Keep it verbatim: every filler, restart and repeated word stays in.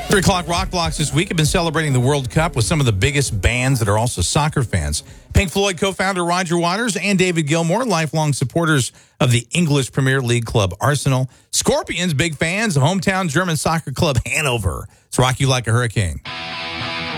Three o'clock rock blocks this week have been celebrating the World Cup with some of the biggest bands that are also soccer fans. Pink Floyd co-founder Roger Waters and David Gilmour, lifelong supporters of the English Premier League club Arsenal. Scorpions, big fans of hometown German soccer club Hanover. It's Rock You Like a Hurricane.